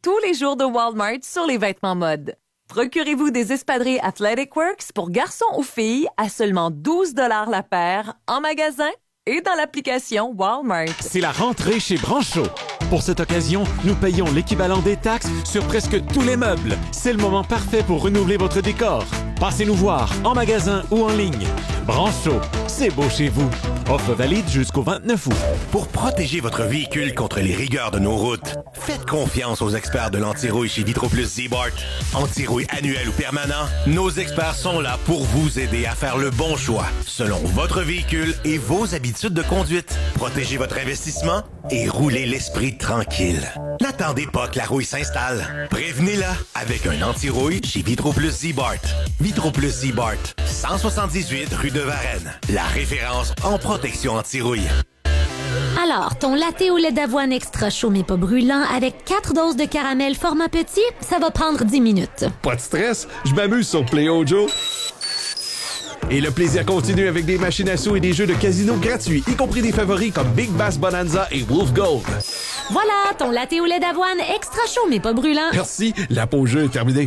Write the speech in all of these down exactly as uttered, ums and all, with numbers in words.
tous les jours de Walmart sur les vêtements mode. Procurez-vous des espadrilles Athletic Works pour garçons ou filles à seulement douze dollars la paire en magasin et dans l'application Walmart. C'est la rentrée chez Brancho. Pour cette occasion, nous payons l'équivalent des taxes sur presque tous les meubles. C'est le moment parfait pour renouveler votre décor. Passez nous voir en magasin ou en ligne. Brancho, c'est beau chez vous. Offre valide jusqu'au vingt-neuf août. Pour protéger votre véhicule contre les rigueurs de nos routes, faites confiance aux experts de l'anti-rouille chez Vitroplus Z-Bart. Anti-rouille annuel ou permanent, nos experts sont là pour vous aider à faire le bon choix selon votre véhicule et vos habitudes de conduite. Protégez votre investissement et roulez l'esprit tranquille. N'attendez pas que la rouille s'installe. Prévenez-la avec un anti-rouille chez Vitroplus Z-Bart. Vitroplus Z-Bart, cent soixante-dix-huit rue de Varennes. La référence en protection anti-rouille. Alors, ton latte au lait d'avoine extra chaud mais pas brûlant avec quatre doses de caramel format petit, ça va prendre dix minutes. Pas de stress, je m'amuse sur Play-O-Joe. Et le plaisir continue avec des machines à sous et des jeux de casino gratuits, y compris des favoris comme Big Bass Bonanza et Wolf Gold. Voilà, ton latte au lait d'avoine extra chaud mais pas brûlant. Merci, la pause jeu est terminée.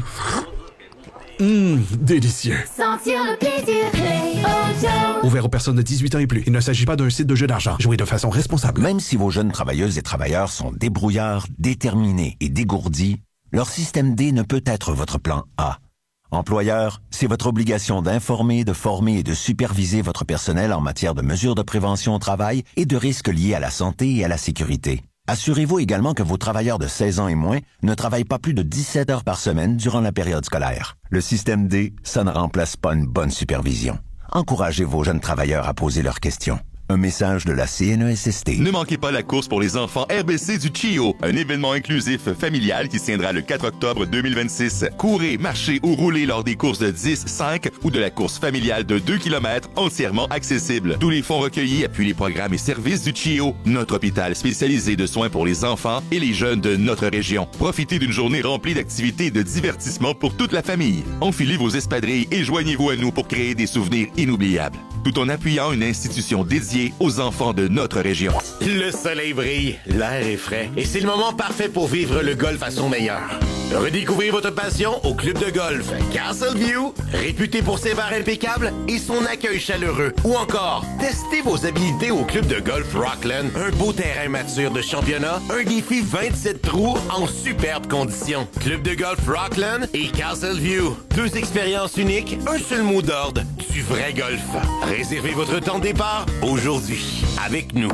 Hum, délicieux. Sentir le plaisir, Play-O-Joe. Ouvert aux personnes de dix-huit ans et plus. Il ne s'agit pas d'un site de jeu d'argent. Jouez de façon responsable. Même si vos jeunes travailleuses et travailleurs sont débrouillards, déterminés et dégourdis, leur système D ne peut être votre plan A. Employeur, c'est votre obligation d'informer, de former et de superviser votre personnel en matière de mesures de prévention au travail et de risques liés à la santé et à la sécurité. Assurez-vous également que vos travailleurs de seize ans et moins ne travaillent pas plus de dix-sept heures par semaine durant la période scolaire. Le système D, ça ne remplace pas une bonne supervision. Encouragez vos jeunes travailleurs à poser leurs questions. Un message de la C N E S S T. Ne manquez pas la course pour les enfants R B C du C I O, un événement inclusif familial qui se tiendra le quatre octobre deux mille vingt-six. Courez, marchez ou roulez lors des courses de dix, cinq ou de la course familiale de deux kilomètres entièrement accessible. Tous les fonds recueillis appuient les programmes et services du C I O, notre hôpital spécialisé de soins pour les enfants et les jeunes de notre région. Profitez d'une journée remplie d'activités et de divertissements pour toute la famille. Enfilez vos espadrilles et joignez-vous à nous pour créer des souvenirs inoubliables, tout en appuyant une institution dédiée aux enfants de notre région. Le soleil brille, l'air est frais et c'est le moment parfait pour vivre le golf à son meilleur. Redécouvrez votre passion au club de golf Castleview, réputé pour ses bars impeccables et son accueil chaleureux. Ou encore, testez vos habilités au club de golf Rockland, un beau terrain mature de championnat, un défi vingt-sept trous en superbes conditions. Club de golf Rockland et Castleview, deux expériences uniques, un seul mot d'ordre, du vrai golf. Réservez votre temps de départ aujourd'hui avec nous.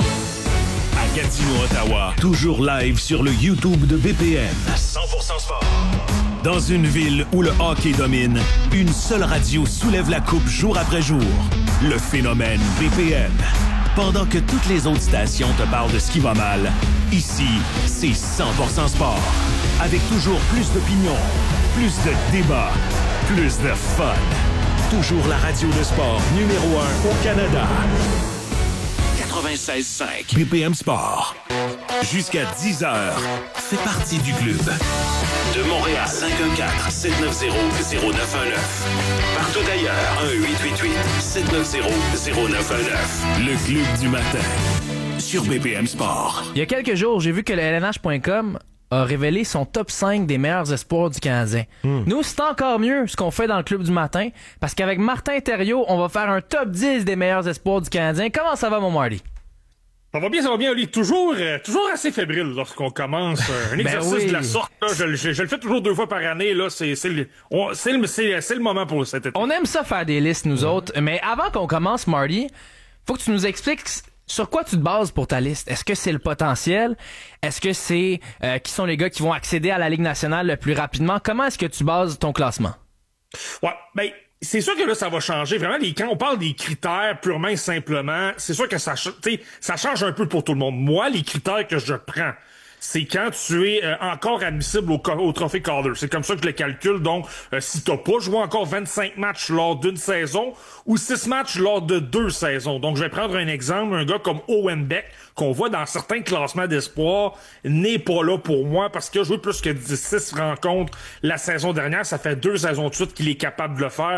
À Gatineau, Ottawa, toujours live sur le YouTube de B P M. cent pour cent sport. Dans une ville où le hockey domine, une seule radio soulève la coupe jour après jour. Le phénomène B P M. Pendant que toutes les autres stations te parlent de ce qui va mal, ici, c'est cent pour cent sport. Avec toujours plus d'opinions, plus de débats, plus de fun. Toujours la radio de sport numéro un au Canada. quatre-vingt-seize cinq. B P M Sport. Jusqu'à dix heures. Fais partie du club. De Montréal, cinq un quatre, sept neuf zéro, zéro neuf un neuf. Partout ailleurs, un huit huit huit, sept neuf zéro, zéro neuf un neuf. Le club du matin. Sur B P M Sport. Il y a quelques jours, j'ai vu que le L N H point com a révélé son top cinq des meilleurs espoirs du Canadien. Mm. Nous, c'est encore mieux ce qu'on fait dans le club du matin, parce qu'avec Martin Thériault, on va faire un top dix des meilleurs espoirs du Canadien. Comment ça va, mon Marty? Ça va bien, ça va bien, Oli. Toujours, euh, toujours assez fébrile lorsqu'on commence euh, un exercice ben oui. de la sorte. Là, je, je, je le fais toujours deux fois par année. Là, c'est, c'est, le, on, c'est, le, c'est, c'est le moment pour cet été. On aime ça faire des listes, nous mm. autres. Mais avant qu'on commence, Marty, faut que tu nous expliques sur quoi tu te bases pour ta liste. Est-ce que c'est le potentiel? Est-ce que c'est euh, qui sont les gars qui vont accéder à la Ligue nationale le plus rapidement? Comment est-ce que tu bases ton classement? Ouais, ben... c'est sûr que là, ça va changer. Vraiment, les, quand on parle des critères purement et simplement, c'est sûr que ça, ça change un peu pour tout le monde. Moi, les critères que je prends, c'est quand tu es euh, encore admissible au, au trophée Calder. C'est comme ça que je le calcule. Donc, euh, si t'as pas joué encore vingt-cinq matchs lors d'une saison ou six matchs lors de deux saisons. Donc, je vais prendre un exemple. Un gars comme Owen Beck, qu'on voit dans certains classements d'espoir, n'est pas là pour moi parce qu'il a joué plus que dix-six rencontres la saison dernière. Ça fait deux saisons de suite qu'il est capable de le faire.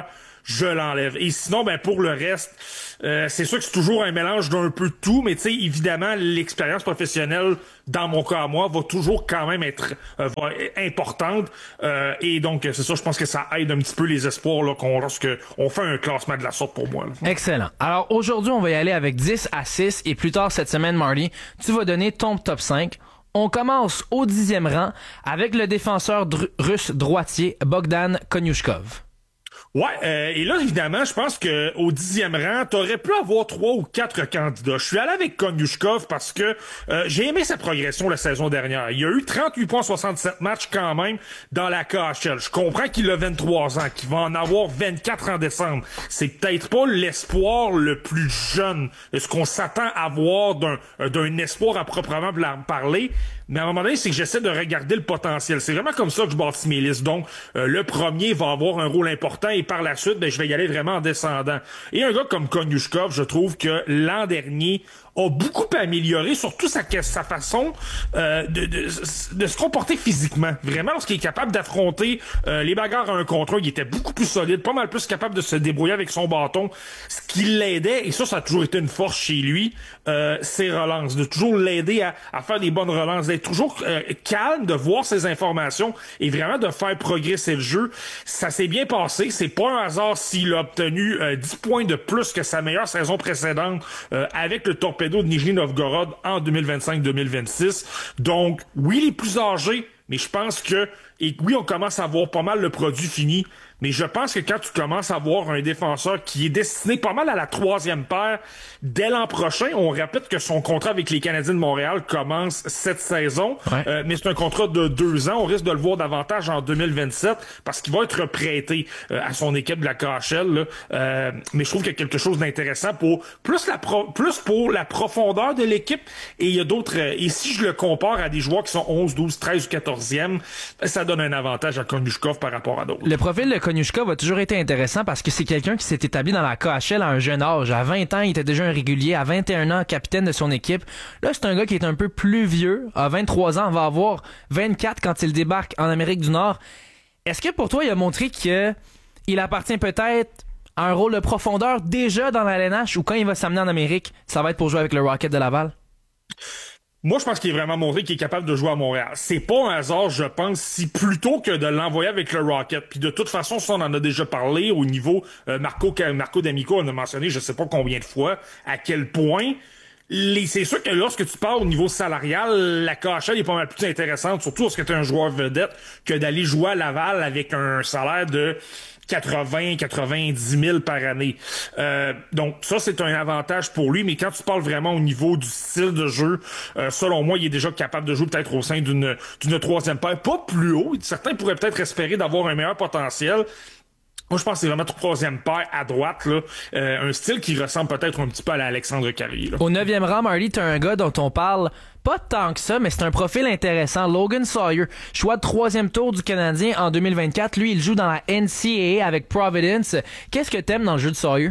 je l'enlève. Et sinon, ben pour le reste, euh, c'est sûr que c'est toujours un mélange d'un peu de tout, mais tu sais, évidemment, l'expérience professionnelle, dans mon cas à moi, va toujours quand même être euh, va, importante. Euh, et donc, c'est ça, je pense que ça aide un petit peu les espoirs là, qu'on, lorsque on fait un classement de la sorte pour moi. Là. Excellent. Alors aujourd'hui, on va y aller avec dix à six et plus tard cette semaine, Marty, tu vas donner ton top cinq. On commence au dixième rang avec le défenseur dr- russe droitier Bogdan Konyushkov. Ouais, euh, et là, évidemment, je pense que au dixième rang, t'aurais pu avoir trois ou quatre candidats. Je suis allé avec Konyushkov parce que euh, j'ai aimé sa progression la saison dernière. Il a eu trente-huit points, soixante-sept matchs quand même dans la K H L. Je comprends qu'il a vingt-trois ans, qu'il va en avoir vingt-quatre en décembre. C'est peut-être pas l'espoir le plus jeune, ce qu'on s'attend à voir d'un, d'un espoir à proprement parler. Mais à un moment donné, c'est que j'essaie de regarder le potentiel. C'est vraiment comme ça que je bâtis mes listes. Donc, euh, le premier va avoir un rôle important et par la suite, ben, je vais y aller vraiment en descendant. Et un gars comme Konyushkov, je trouve que l'an dernier a beaucoup amélioré, surtout sa, sa façon euh, de, de, de se comporter physiquement. Vraiment, lorsqu'il est capable d'affronter euh, les bagarres à un contre un, il était beaucoup plus solide, pas mal plus capable de se débrouiller avec son bâton. Ce qui l'aidait, et ça, ça a toujours été une force chez lui, euh, ses relances. De toujours l'aider à, à faire des bonnes relances, d'être toujours euh, calme, de voir ses informations et vraiment de faire progresser le jeu. Ça s'est bien passé. C'est pas un hasard s'il a obtenu euh, dix points de plus que sa meilleure saison précédente euh, avec le Torpedo de Nijni Novgorod en deux mille vingt-cinq deux mille vingt-six. Donc, oui, il est plus âgé, mais je pense que, et oui, on commence à voir pas mal le produit fini, mais je pense que quand tu commences à voir un défenseur qui est destiné pas mal à la troisième paire dès l'an prochain, on répète que son contrat avec les Canadiens de Montréal commence cette saison, ouais. euh, mais c'est un contrat de deux ans. On risque de le voir davantage en deux mille vingt-sept parce qu'il va être prêté euh, à son équipe de la K H L. Là. Euh, mais je trouve qu'il y a quelque chose d'intéressant pour plus la pro, plus pour la profondeur de l'équipe. Et il y a d'autres. Euh, et si je le compare à des joueurs qui sont onze, douze, treize ou quatorzième, ça donne un avantage à Konyushkov par rapport à d'autres. Le profil de Konyushkov a toujours été intéressant parce que c'est quelqu'un qui s'est établi dans la K H L à un jeune âge. À vingt ans, il était déjà un régulier. À vingt et un ans, capitaine de son équipe. Là, c'est un gars qui est un peu plus vieux. À vingt-trois ans, va avoir vingt-quatre quand il débarque en Amérique du Nord. Est-ce que pour toi, il a montré qu'il appartient peut-être à un rôle de profondeur déjà dans la L N H ou quand il va s'amener en Amérique, ça va être pour jouer avec le Rocket de Laval? Moi, je pense qu'il est vraiment montré qu'il est capable de jouer à Montréal. C'est pas un hasard, je pense, si plutôt que de l'envoyer avec le Rocket. Puis de toute façon, ça, on en a déjà parlé au niveau euh, Marco Marco D'Amico en a mentionné, je sais pas combien de fois, à quel point. Les, c'est sûr que lorsque tu parles au niveau salarial, la K H L est pas mal plus intéressante, surtout lorsque tu es un joueur vedette, que d'aller jouer à Laval avec un salaire de quatre-vingts, quatre-vingt-dix mille par année. Euh, donc ça, c'est un avantage pour lui, mais quand tu parles vraiment au niveau du style de jeu, euh, selon moi, il est déjà capable de jouer peut-être au sein d'une, d'une troisième paire, pas plus haut. Certains pourraient peut-être espérer d'avoir un meilleur potentiel. Moi, je pense que c'est vraiment troisième paire à droite, là. Euh, un style qui ressemble peut-être un petit peu à l'Alexandre Carrier, là. Au neuvième rang, Marty, t'as un gars dont on parle pas tant que ça, mais c'est un profil intéressant. Logan Sawyer, choix de troisième tour du Canadien en deux mille vingt-quatre. Lui, il joue dans la N C A A avec Providence. Qu'est-ce que t'aimes dans le jeu de Sawyer?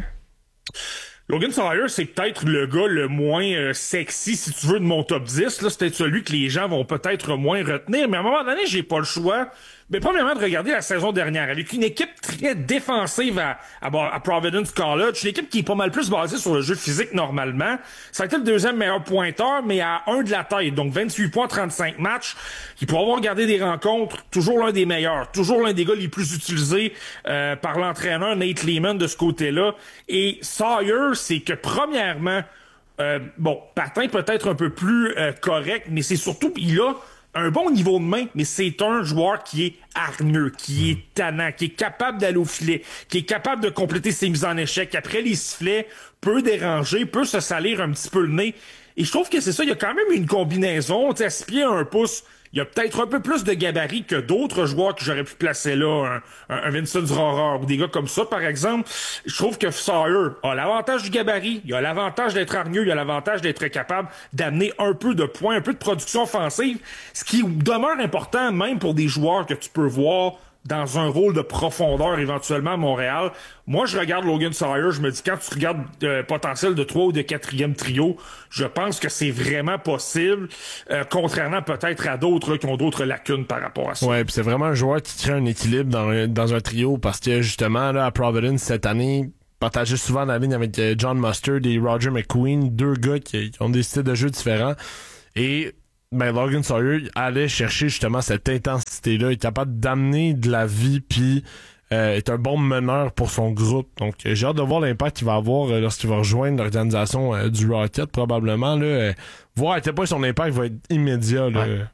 Logan Sawyer, c'est peut-être le gars le moins euh, sexy, si tu veux, de mon top dix. Là, c'est peut-être celui que les gens vont peut-être moins retenir. Mais à un moment donné, j'ai pas le choix. Mais premièrement, de regarder la saison dernière, avec une équipe très défensive à, à, à Providence College, une équipe qui est pas mal plus basée sur le jeu physique normalement. Ça a été le deuxième meilleur pointeur, mais à un de la tête, donc vingt-huit points, trente-cinq matchs. Il pourra avoir regardé des rencontres, toujours l'un des meilleurs, toujours l'un des gars les plus utilisés euh, par l'entraîneur Nate Lehman de ce côté-là. Et Sawyer, c'est que premièrement, euh, bon, patin peut-être un peu plus euh, correct, mais c'est surtout, il a un bon niveau de main, mais c'est un joueur qui est hargneux, qui est tannant, qui est capable d'aller au filet, qui est capable de compléter ses mises en échec. Après les sifflets, peut déranger, peut se salir un petit peu le nez. Et je trouve que c'est ça, il y a quand même une combinaison, tu sais, à six pieds, un pouce. Il y a peut-être un peu plus de gabarit que d'autres joueurs que j'aurais pu placer là, un, un Vincent Rohrer ou des gars comme ça, par exemple. Je trouve que Sawyer a l'avantage du gabarit, il a l'avantage d'être hargneux, il a l'avantage d'être capable d'amener un peu de points, un peu de production offensive, ce qui demeure important même pour des joueurs que tu peux voir dans un rôle de profondeur éventuellement à Montréal. Moi, je regarde Logan Sawyer, je me dis, quand tu regardes le potentiel de trois ou de quatrième trio, je pense que c'est vraiment possible, euh, contrairement peut-être à d'autres là, qui ont d'autres lacunes par rapport à ça. Ouais, puis c'est vraiment un joueur qui crée un équilibre dans un, dans un trio, parce que justement, là, à Providence, cette année, partageait souvent la ligne avec John Mustard et Roger McQueen, deux gars qui, qui ont des styles de jeu différents. Et ben Logan Sawyer allait chercher justement cette intensité-là, est capable d'amener de la vie, puis euh, est un bon meneur pour son groupe. Donc euh, j'ai hâte de voir l'impact qu'il va avoir euh, lorsqu'il va rejoindre l'organisation euh, du Rocket, probablement. Là, euh, voir à quel point son impact va être immédiat. Là. Ouais.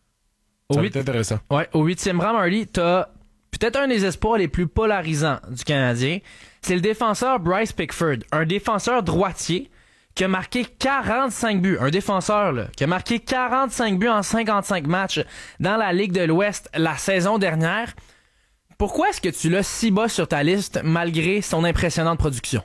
Ça va huit... être intéressant. Ouais, au huitième rang, Marty, t'as peut-être un des espoirs les plus polarisants du Canadien. C'est le défenseur Bryce Pickford, un défenseur droitier qui a marqué quarante-cinq buts. Un défenseur, là, qui a marqué quarante-cinq buts en cinquante-cinq matchs dans la Ligue de l'Ouest la saison dernière. Pourquoi est-ce que tu l'as si bas sur ta liste malgré son impressionnante production?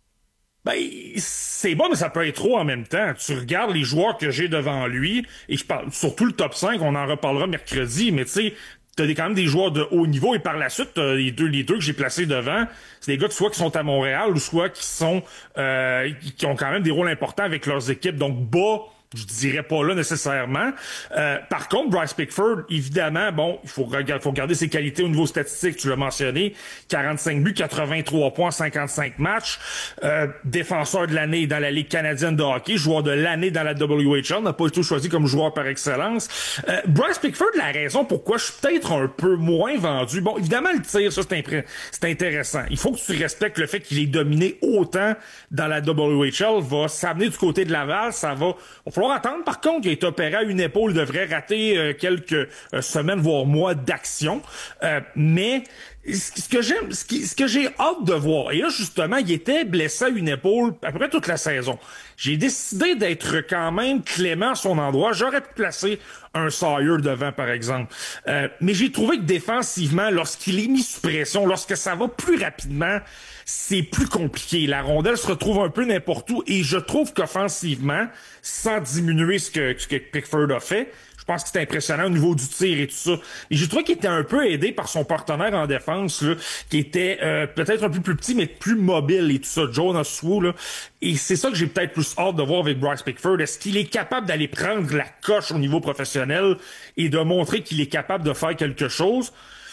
Ben, c'est bon, mais ça peut être trop en même temps. Tu regardes les joueurs que j'ai devant lui, et je parle surtout le top cinq, on en reparlera mercredi, mais tu sais, t'as des, quand même des joueurs de haut niveau, et par la suite, t'as les deux, les deux que j'ai placés devant, c'est des gars soit qui sont à Montréal, ou soit qui sont, euh, qui ont quand même des rôles importants avec leurs équipes, donc bas, je dirais pas là nécessairement. Euh, par contre, Bryce Pickford, évidemment, bon, il faut regarder, faut regarder ses qualités au niveau statistique, tu l'as mentionné, quarante-cinq buts, quatre-vingt-trois points, cinquante-cinq matchs, euh, défenseur de l'année dans la Ligue canadienne de hockey, joueur de l'année dans la W H L, n'a pas été choisi comme joueur par excellence. Euh, Bryce Pickford, la raison pourquoi je suis peut-être un peu moins vendu, bon, évidemment, le tir, ça, c'est, impré- c'est intéressant. Il faut que tu respectes le fait qu'il est dominé autant dans la W H L, va s'amener du côté de Laval, ça va, va falloir attendre. Par contre, il est opéré à une épaule, il devrait rater euh, quelques euh, semaines, voire mois d'action. Euh, mais ce que j'aime, ce, qui, ce que j'ai hâte de voir, et là, justement, il était blessé à une épaule à peu près toute la saison. J'ai décidé d'être quand même clément à son endroit. J'aurais pu placer un Sawyer devant, par exemple. Euh, mais j'ai trouvé que défensivement, lorsqu'il est mis sous pression, lorsque ça va plus rapidement, c'est plus compliqué. La rondelle se retrouve un peu n'importe où, et je trouve qu'offensivement, sans diminuer ce que, ce que Pickford a fait, je pense que c'était impressionnant au niveau du tir et tout ça. Et j'ai trouvé qu'il était un peu aidé par son partenaire en défense, là, qui était euh, peut-être un peu plus petit, mais plus mobile et tout ça, Jonas Wu, là. Et c'est ça que j'ai peut-être plus hâte de voir avec Bryce Pickford. Est-ce qu'il est capable d'aller prendre la coche au niveau professionnel et de montrer qu'il est capable de faire quelque chose?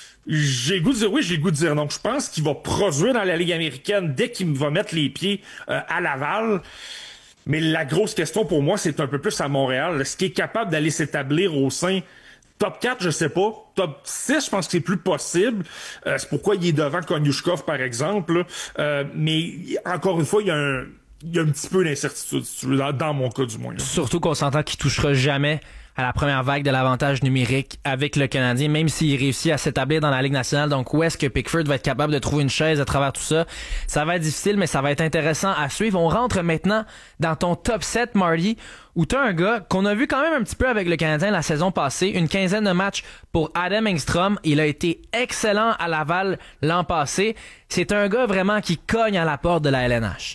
J'ai le goût de dire oui, j'ai le goût de dire non. Je pense qu'il va produire dans la Ligue américaine dès qu'il va mettre les pieds euh, à Laval. Mais la grosse question pour moi, c'est un peu plus à Montréal. Est-ce qu'il est capable d'aller s'établir au sein top quatre, je sais pas. Top six, je pense que c'est plus possible. Euh, c'est pourquoi il est devant Konyushkov, par exemple. Euh, mais encore une fois, il y a un, il y a un petit peu d'incertitude, dans, dans mon cas du moins. Là. Surtout qu'on s'entend qu'il touchera jamais à la première vague de l'avantage numérique avec le Canadien, même s'il réussit à s'établir dans la Ligue nationale. Donc, où est-ce que Pickford va être capable de trouver une chaise à travers tout ça? Ça va être difficile, mais ça va être intéressant à suivre. On rentre maintenant dans ton top sept, Marty, où t'as un gars qu'on a vu quand même un petit peu avec le Canadien la saison passée. Une quinzaine de matchs pour Adam Engstrom. Il a été excellent à Laval l'an passé. C'est un gars vraiment qui cogne à la porte de la L N H.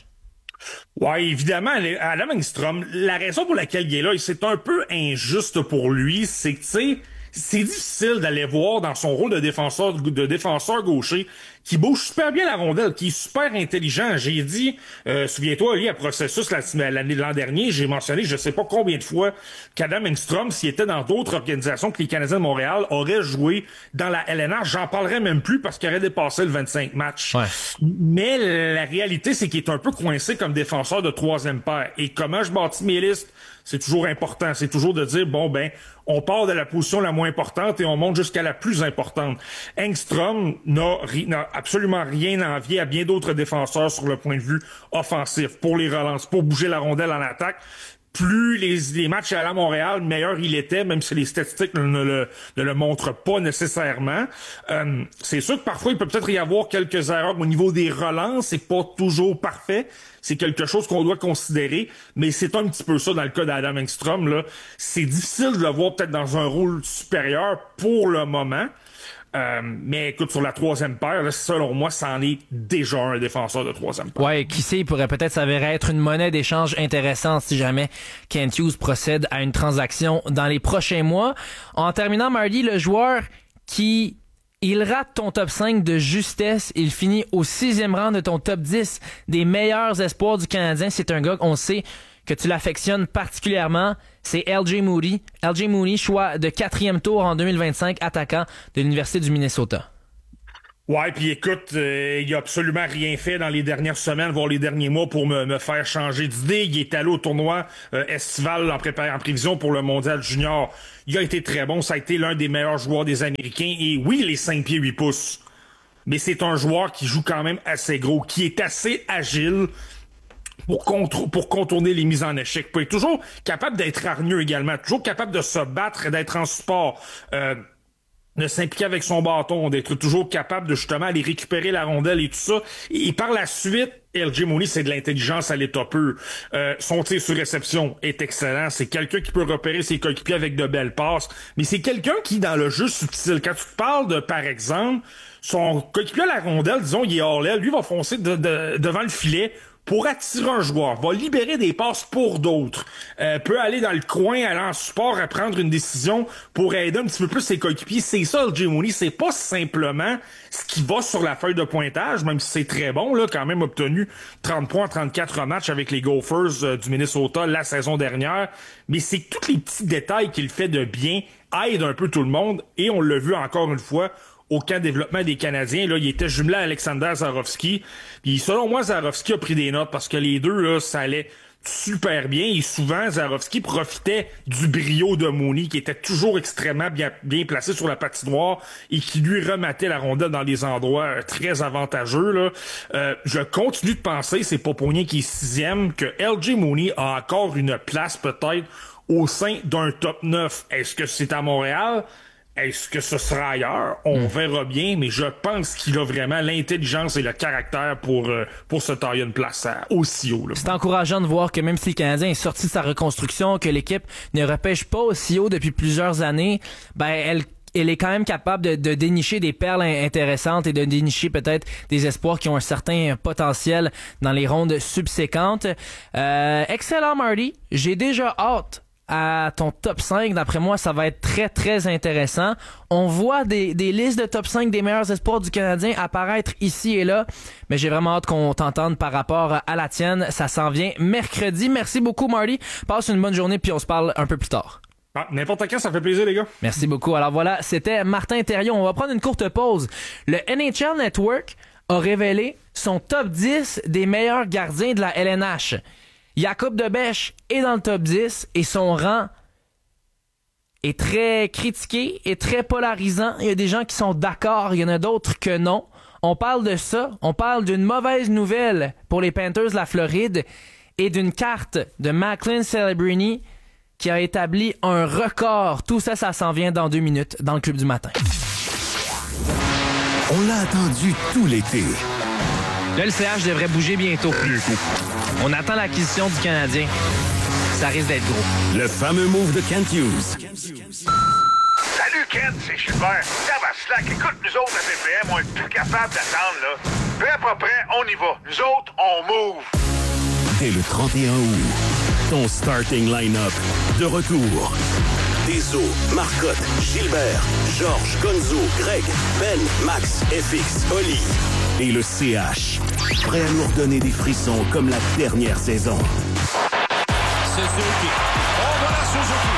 Ouais, évidemment, Adam Engstrom, la raison pour laquelle il est là, et c'est un peu injuste pour lui, c'est que, tu sais, c'est difficile d'aller voir dans son rôle de défenseur de défenseur gaucher qui bouge super bien la rondelle, qui est super intelligent. J'ai dit, euh, souviens-toi, lui, à Processus l'année l'an dernier, j'ai mentionné, je sais pas combien de fois, qu'Adam Engstrom, s'il était dans d'autres organisations que les Canadiens de Montréal, aurait joué dans la L N H. J'en parlerai même plus parce qu'il aurait dépassé le vingt-cinq matchs. Ouais. Mais la réalité, c'est qu'il est un peu coincé comme défenseur de troisième paire. Et comment je bâtis mes listes, c'est toujours important. C'est toujours de dire, bon, ben, on part de la position la moins importante et on monte jusqu'à la plus importante. Engstrom n'a, n'a absolument rien à envier à bien d'autres défenseurs sur le point de vue offensif, pour les relances, pour bouger la rondelle en attaque. Plus les, les matchs à la Montréal, meilleur il était, même si les statistiques ne, ne, le, ne le montrent pas nécessairement. Euh, c'est sûr que parfois, il peut peut-être y avoir quelques erreurs au niveau des relances. C'est pas toujours parfait. C'est quelque chose qu'on doit considérer. Mais c'est un petit peu ça dans le cas d'Adam Engstrom, là. C'est difficile de le voir peut-être dans un rôle supérieur pour le moment. Euh, mais écoute, sur la troisième paire, là, selon moi, ça en est déjà un défenseur de troisième paire. Ouais, qui sait, il pourrait peut-être s'avérer être une monnaie d'échange intéressante si jamais Kent Hughes procède à une transaction dans les prochains mois. En terminant, Marty, le joueur qui Il rate ton top cinq de justesse. Il finit au sixième rang de ton top dix des meilleurs espoirs du Canadien. C'est un gars, on sait, que tu l'affectionnes particulièrement. C'est L J Moody. L J Moody, choix de quatrième tour en deux mille vingt-cinq, attaquant de l'Université du Minnesota. Ouais, puis écoute, euh, il a absolument rien fait dans les dernières semaines, voire les derniers mois, pour me, me faire changer d'idée. Il est allé au tournoi euh, estival en, prépar- en prévision pour le Mondial Junior. Il a été très bon. Ça a été l'un des meilleurs joueurs des Américains. Et oui, les cinq pieds huit pouces. Mais c'est un joueur qui joue quand même assez gros, qui est assez agile pour, contr- pour contourner les mises en échec. Pour être toujours capable d'être hargneux également, toujours capable de se battre et d'être en support. Euh, de s'impliquer avec son bâton, d'être toujours capable de justement aller récupérer la rondelle et tout ça. Et, et par la suite, L J Mooney, c'est de l'intelligence à l'état pur. Euh, son tir sur réception est excellent. C'est quelqu'un qui peut repérer ses coéquipiers avec de belles passes. Mais c'est quelqu'un qui, dans le jeu subtil, quand tu te parles de, par exemple, son coéquipier à la rondelle, disons, il est hors l'aile, lui va foncer de, de, devant le filet pour attirer un joueur, va libérer des passes pour d'autres, euh, peut aller dans le coin, aller en support, à prendre une décision pour aider un petit peu plus ses coéquipiers. C'est ça, L J Mooney. C'est pas simplement ce qui va sur la feuille de pointage, même si c'est très bon, là, quand même obtenu trente points en trente-quatre matchs avec les Gophers euh, du Minnesota la saison dernière. Mais c'est tous les petits détails qu'il fait de bien, aide un peu tout le monde, et on l'a vu encore une fois au camp de développement des Canadiens. Là, il était jumelé à Alexander Zarovski. Puis selon moi, Zarovski a pris des notes parce que les deux, là, ça allait super bien. Et souvent, Zarovski profitait du brio de Mooney, qui était toujours extrêmement bien, bien placé sur la patinoire et qui lui remettait la rondelle dans des endroits euh, très avantageux. Là. Euh, je continue de penser, c'est pas pour rien qu'il est sixième, que L J Mooney a encore une place peut-être au sein d'un top neuf. Est-ce que c'est à Montréal? Est-ce que ce sera ailleurs? On mmh. verra bien, mais je pense qu'il a vraiment l'intelligence et le caractère pour, euh, pour se tailler une place à, aussi haut. Là. C'est encourageant de voir que même si le Canadien est sorti de sa reconstruction, que l'équipe ne repêche pas aussi haut depuis plusieurs années, ben elle elle est quand même capable de, de dénicher des perles intéressantes et de dénicher peut-être des espoirs qui ont un certain potentiel dans les rondes subséquentes. Euh, excellent, Marty. J'ai déjà hâte à ton top cinq. D'après moi, ça va être très, très intéressant. On voit des, des listes de top cinq des meilleurs espoirs du Canadien apparaître ici et là, mais j'ai vraiment hâte qu'on t'entende par rapport à la tienne. Ça s'en vient mercredi. Merci beaucoup, Marty. Passe une bonne journée, puis on se parle un peu plus tard. Ah, n'importe quand, ça fait plaisir, les gars. Merci beaucoup. Alors voilà, c'était Martin Thériault. On va prendre une courte pause. Le N H L Network a révélé son top dix des meilleurs gardiens de la L N H. Jakub de Bech est dans le top dix et son rang est très critiqué et très polarisant. Il y a des gens qui sont d'accord, il y en a d'autres que non. On parle de ça, on parle d'une mauvaise nouvelle pour les Panthers de la Floride et d'une carte de Macklin Celebrini qui a établi un record. Tout ça, ça s'en vient dans deux minutes dans le Club du matin. On l'a attendu tout l'été. Là, le C H devrait bouger bientôt. On attend l'acquisition du Canadien. Ça risque d'être gros. Le fameux move de Kent Hughes. Salut Kent, c'est Schubert. Ça va slack. Écoute, nous autres à P P M, on est plus capable d'attendre, là. Peu à peu près, on y va. Nous autres, on move. Dès le trente et un août, ton starting line-up de retour. Deso, Marcotte, Gilbert, Georges, Gonzo, Greg, Ben, Max, F X, Oli et le C H. Prêt à nous redonner des frissons comme la dernière saison. Suzuki. Oh, voilà Suzuki.